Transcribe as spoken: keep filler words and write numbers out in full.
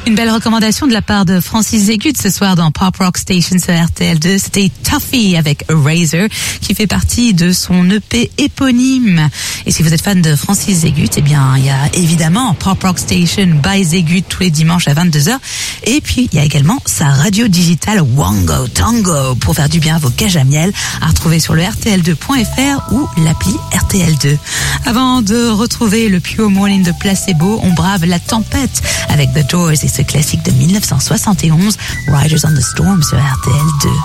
Une belle recommandation de la part de Francis Zégut ce soir dans Pop Rock Station sur R T L deux. C'était Tuffy avec Eraser qui fait partie de son E P éponyme. Et si vous êtes fan de Francis Zégut, eh bien, il y a évidemment Pop Rock Station by Zégut tous les dimanches à vingt-deux heures. Et puis, il y a également sa radio digitale Wango Tango pour faire du bien à vos cages à miel à retrouver sur le R T L deux point F R ou l'appli R T L deux. Avant de retrouver le Pure Morning de Placebo, on brave la tempête avec The Doors et ce classique de mille neuf cent soixante et onze, Riders on the Storm sur R T L deux.